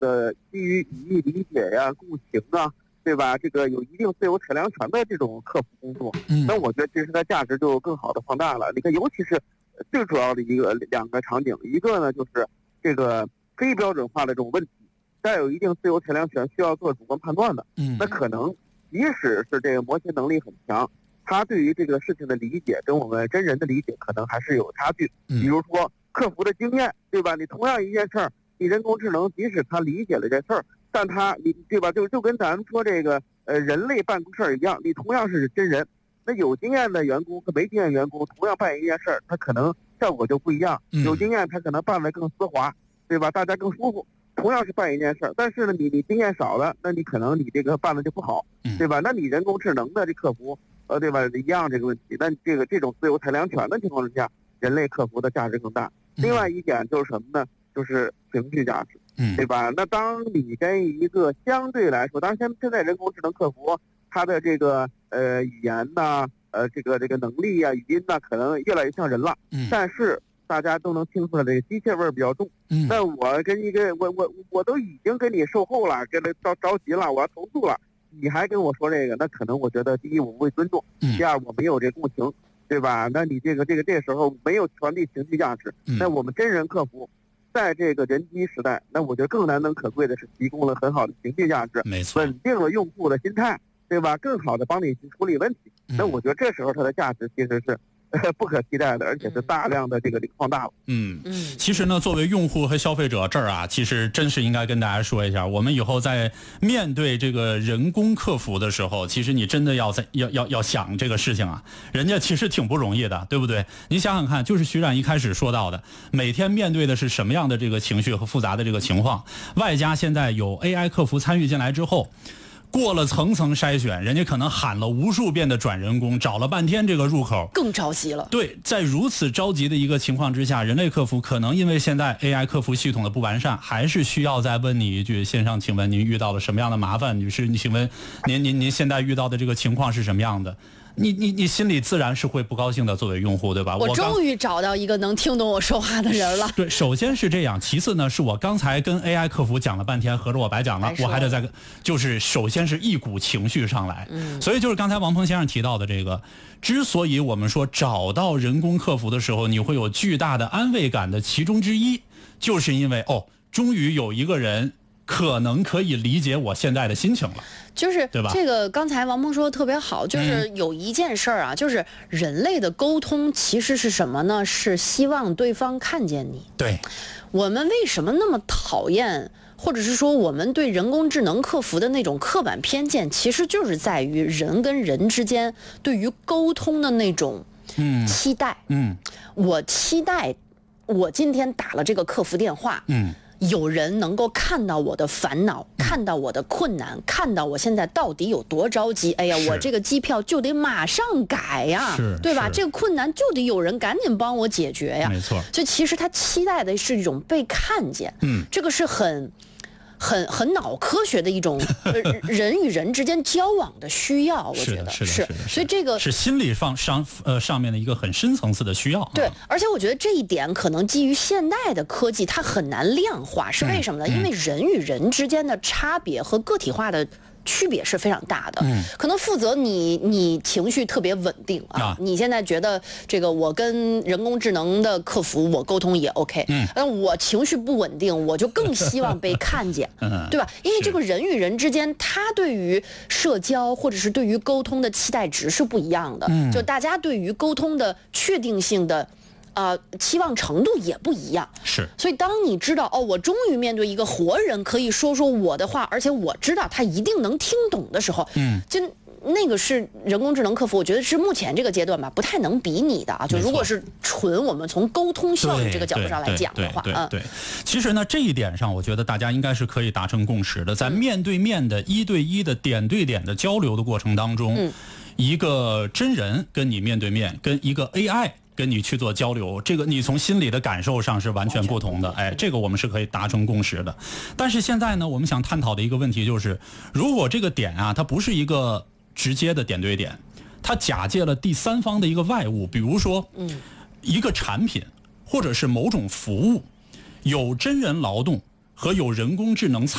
基于语义理解呀、共情啊，对吧？这个有一定自由裁量权的这种客服工作，那我觉得其实它价值就更好的放大了。你看，尤其是最主要的两个场景，一个呢就是这个非标准化的这种问题，带有一定自由裁量权，需要做主观判断的，那可能即使是这个模型能力很强，他对于这个事情的理解跟我们真人的理解可能还是有差距。比如说客服的经验，对吧？你同样一件事儿，你人工智能即使他理解了这事儿，但你对吧？就跟咱们说这个人类办公事儿一样，你同样是真人，那有经验的员工和没经验员工同样扮演一件事儿，他可能效果就不一样。有经验他可能办得更丝滑，对吧？大家更舒服。同样是办一件事儿，但是呢，你经验少了，那你可能你这个办的就不好，对吧？那你人工智能的这客服，对吧？一样这个问题，那这种自由裁量权的情况之下，人类客服的价值更大。另外一点就是什么呢？就是情绪价值，对吧？那当你跟一个相对来说，当然现在人工智能客服它的这个语言呐，这个能力啊，语音呐，可能越来越像人了，但是大家都能听出来这个机械味儿比较重。那我跟我都已经跟你售后了，跟他着急了，我要投诉了，你还跟我说这个，那可能我觉得第一我不会尊重，第二我没有这共情，对吧？那你这时候没有传递情绪价值，那我们真人客服在这个人机时代，那我觉得更难能可贵的是提供了很好的情绪价值， 没错， 稳定了用户的心态，对吧？更好的帮你去处理问题。那我觉得这时候它的价值其实是不可替代的，而且是大量的这个放大了。 其实呢，作为用户和消费者这儿啊，其实真是应该跟大家说一下，我们以后在面对这个人工客服的时候，其实你真的要想这个事情啊，人家其实挺不容易的，对不对？你想想看，就是徐冉一开始说到的，每天面对的是什么样的这个情绪和复杂的这个情况，外加现在有 AI 客服参与进来之后。过了层层筛选，人家可能喊了无数遍的转人工，找了半天这个入口， 更着急了。 对，在如此着急的一个情况之下，人类客服可能因为现在 AI 客服系统的不完善，还是需要再问你一句：线上，请问您遇到了什么样的麻烦？女士，请问您现在遇到的这个情况是什么样的？你心里自然是会不高兴的，作为用户，对吧？ 我终于找到一个能听懂我说话的人了。 对，首先是这样，其次呢，是我刚才跟 AI 客服讲了半天，合着我白讲了，我还得就是首先是一股情绪上来。所以就是刚才王鹏先生提到的这个，之所以我们说找到人工客服的时候，你会有巨大的安慰感的其中之一，就是因为终于有一个人可能可以理解我现在的心情了。 就是这个刚才王鹏说的特别好，就是有一件事儿啊，就是人类的沟通其实是什么呢？是希望对方看见你。 对， 我们为什么那么讨厌，或者是说我们对人工智能客服的那种刻板偏见，其实就是在于人跟人之间对于沟通的那种期待。我期待我今天打了这个客服电话，有人能够看到我的烦恼，看到我的困难，看到我现在到底有多着急。哎呀，我这个机票就得马上改呀，对吧？这个困难就得有人赶紧帮我解决呀。 没错。 所以其实他期待的是一种被看见，这个是很脑科学的一种人与人之间交往的需要，我觉得是。所以这个是心理上面的一个很深层次的需要。 对，而且我觉得这一点可能基于现代的科技，它很难量化，是为什么呢？因为人与人之间的差别和个体化的区别是非常大的。可能负责你情绪特别稳定啊，你现在觉得这个我跟人工智能的客服我沟通也 OK，但我情绪不稳定，我就更希望被看见，对吧？因为这个人与人之间，他对于社交或者是对于沟通的期待值是不一样的，就大家对于沟通的确定性的期望程度也不一样。 是， 所以当你知道我终于面对一个活人可以说我的话，而且我知道他一定能听懂的时候，就那个是人工智能客服，我觉得是目前这个阶段吧，不太能比拟的啊。就如果是纯我们从沟通效率这个角度上来讲的话， 对。其实呢，这一点上，我觉得大家应该是可以达成共识的。在面对面的1对1的点对点的交流的过程当中，一个真人跟你面对面，跟一个 AI。跟你去做交流，这个你从心理的感受上是完全不同的，这个我们是可以达成共识的。但是现在呢，我们想探讨的一个问题就是，如果这个点啊，它不是一个直接的点对点，它假借了第三方的一个外物，比如说，一个产品或者是某种服务，有真人劳动和有人工智能参